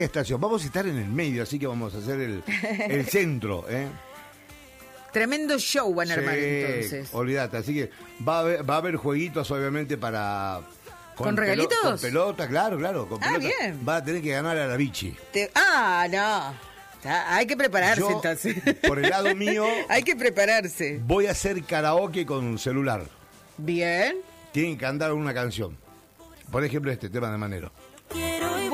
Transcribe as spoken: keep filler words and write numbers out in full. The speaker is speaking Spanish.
estación. Vamos a estar en el medio, así que vamos a hacer el, el centro, ¿eh? Tremendo show van a Sí, armar entonces. Olvídate, así que va a haber, va a haber jueguitos, obviamente, para... ¿Con regalitos? Con pelota, claro, claro. Con Ah, pelota. bien. Va a tener que ganar a la bichi. Te- Ah, no. Ah, hay que prepararse Yo, entonces. por el lado mío, Hay que prepararse. voy a hacer karaoke con celular. Bien. Tienen que cantar una canción. Por ejemplo, este tema de Manero.